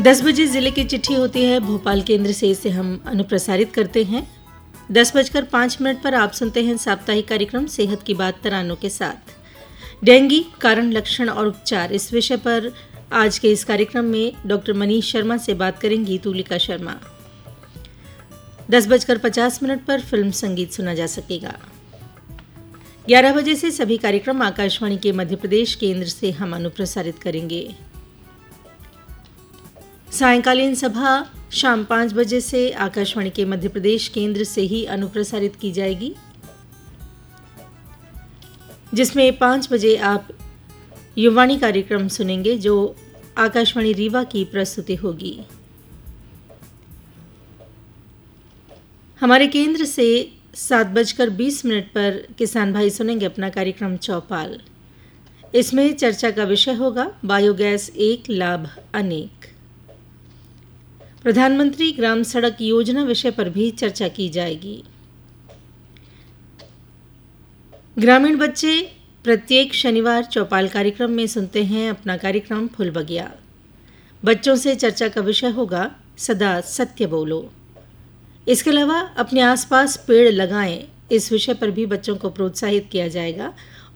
10 बजे ज़िले की चिट्ठी होती है, भोपाल केंद्र से इसे हम अनुप्रसारित करते हैं। 10:05 पर आप सुनते हैं साप्ताहिक कार्यक्रम सेहत की बात तरानों के साथ। डेंगू कारण, लक्षण और उपचार, इस विषय पर आज के इस कार्यक्रम में डॉक्टर मनीष शर्मा से बात करेंगी तुलिका शर्मा। 10:50 पर फिल्म संगीत सुना जा सकेगा। 11 बजे से सभी कार्यक्रम आकाशवाणी के मध्य प्रदेश केंद्र से हम अनुप्रसारित करेंगे। सायंकालीन सभा शाम 5 बजे से आकाशवाणी के मध्य प्रदेश केंद्र से ही अनुप्रसारित की जाएगी, जिसमें 5 बजे आप युवाणी कार्यक्रम सुनेंगे जो आकाशवाणी रीवा की प्रस्तुति होगी। हमारे केंद्र से 7:20 पर किसान भाई सुनेंगे अपना कार्यक्रम चौपाल। इसमें चर्चा का विषय होगा बायोगैस एक लाभ अनेक। प्रधानमंत्री ग्राम सड़क योजना विषय पर भी चर्चा की जाएगी। ग्रामीण बच्चे प्रत्येक शनिवार चौपाल कार्यक्रम में सुनते हैं अपना कार्यक्रम फूल बगिया। बच्चों से चर्चा का विषय होगा सदा सत्य बोलो। इसके अलावा अपने आसपास पेड़ लगाएं, इस विषय पर भी बच्चों को प्रोत्साहित किया जाएगा